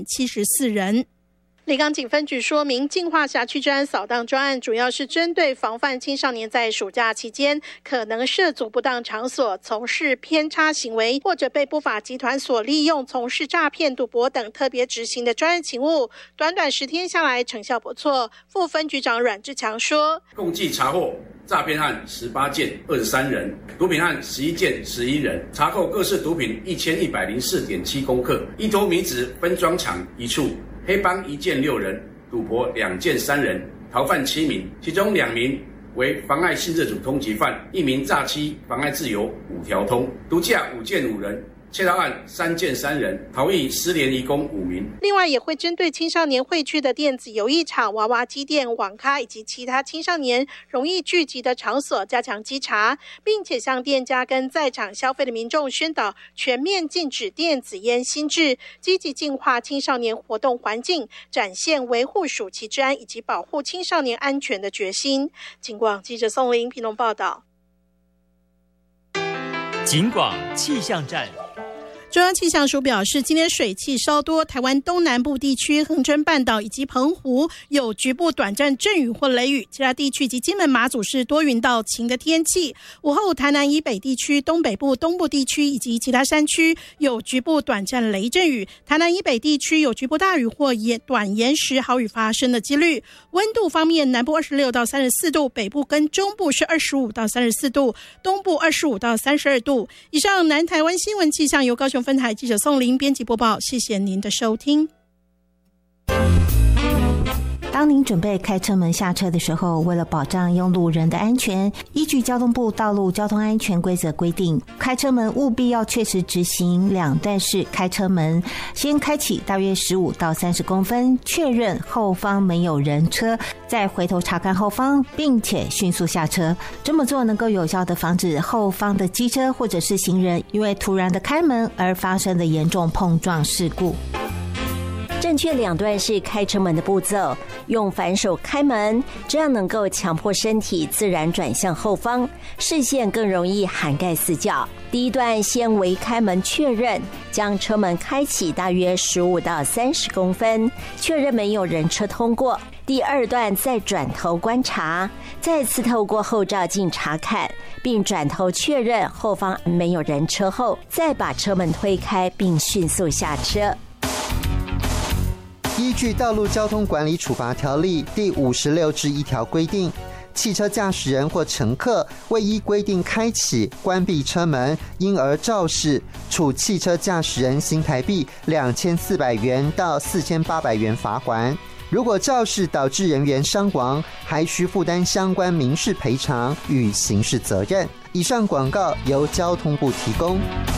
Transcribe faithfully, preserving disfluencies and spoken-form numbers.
七十四人。 立冈警分局说明，净化辖区治安扫荡专案主要是针对防范青少年在暑假期间可能涉足不当场所从事偏差行为，或者被不法集团所利用从事诈骗、赌博等特别执行的专案勤务。短短十天下来成效不错。副分局长阮志强说， 共计查获诈骗案十八件二十三人，毒品案十一件十一人，查扣各式毒品一千一百零四点七公克，一头米纸分装厂一处，黑帮一件六人，赌博两件三人，逃犯七名，其中两名为妨碍性自主通缉犯，一名诈欺妨碍自由五条通，毒驾五件五人，窃盗案三件三人，逃逸失联移工五名。 另外也会针对青少年会去的电子游艺场、娃娃机店、网咖以及其他青少年容易聚集的场所加强稽查，并且向店家跟在场消费的民众宣导全面禁止电子烟新制，积极净化青少年活动环境，展现维护暑期治安以及保护青少年安全的决心。警广记者宋玲屏东报道。 警广气象站。 中央气象署表示，今天水汽稍多，台湾东南部地区、恒春半岛以及澎湖有局部短暂阵雨或雷雨，其他地区及金门马祖是多云到晴的天气。午后台南以北地区、东北部、东部地区以及其他山区有局部短暂雷阵雨，台南以北地区有局部大雨或短延时豪雨发生的几率。温度方面，南部二十六到三十四度，北部跟中部是二十五到三十四度，东部二十五到三十二度。以上南台湾新闻气象由高雄分台记者宋玲编辑播报，谢谢您的收听。 当您准备开车门下车的时候，为了保障用路人的安全，依据交通部道路交通安全规则规定，开车门务必要确实执行两段式开车门，先开启大约十五到三十公分，确认后方没有人车，再回头查看后方，并且迅速下车。这么做能够有效地防止后方的机车或者是行人因为突然的开门而发生的严重碰撞事故。 正确两段式开车门的步骤，用反手开门，这样能够强迫身体自然转向后方，视线更容易涵盖四角。第一段先为开门确认，将车门开启大约十五到三十公分，确认没有人车通过。第二段再转头观察，再次透过后照镜查看，并转头确认后方没有人车后，再把车门推开并迅速下车。 依据《道路交通管理处罚条例》第五十六之一条规定，汽车驾驶人或乘客未依规定开启、关闭车门，因而肇事，处汽车驾驶人新台币两千四百元到四千八百元罚锾。如果肇事导致人员伤亡，还需负担相关民事赔偿与刑事责任。以上广告由交通部提供。